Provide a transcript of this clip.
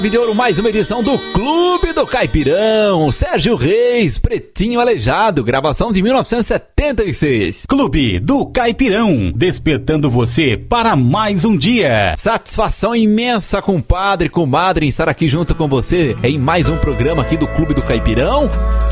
De ouro, mais uma edição do Clube do Caipirão. Sérgio Reis, Pretinho Aleijado, gravação de 1976. Clube do Caipirão, despertando você para mais um dia. Satisfação imensa, compadre, comadre, em estar aqui junto com você em mais um programa aqui do Clube do Caipirão.